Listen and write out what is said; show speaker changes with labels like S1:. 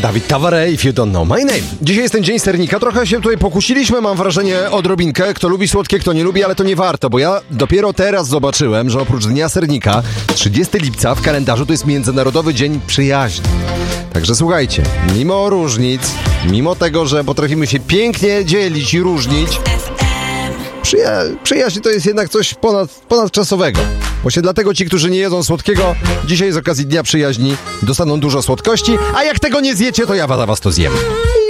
S1: Dawid Tavaré, If You Don't Know My Name. Dzisiaj jest ten dzień sernika, trochę się tutaj pokusiliśmy, mam wrażenie, odrobinkę. Kto lubi słodkie, kto nie lubi, ale to nie warto, bo ja dopiero teraz zobaczyłem, że oprócz Dnia Sernika, 30 lipca w kalendarzu to jest Międzynarodowy Dzień Przyjaźni. Także słuchajcie, mimo różnic, mimo tego, że potrafimy się pięknie dzielić i różnić, przyjaźń to jest jednak coś ponadczasowego. Właśnie dlatego ci, którzy nie jedzą słodkiego, dzisiaj z okazji Dnia Przyjaźni dostaną dużo słodkości, a jak tego nie zjecie, to ja za was to zjem.